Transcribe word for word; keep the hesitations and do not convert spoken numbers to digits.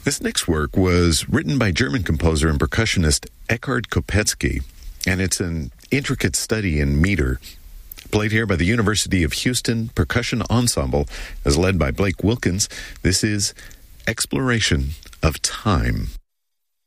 This next work was written by German composer and percussionist Eckhard Kopetzky, and it's an intricate study in meter. Played here by the University of Houston Percussion Ensemble, as led by Blake Wilkins. This is Exploration of Time.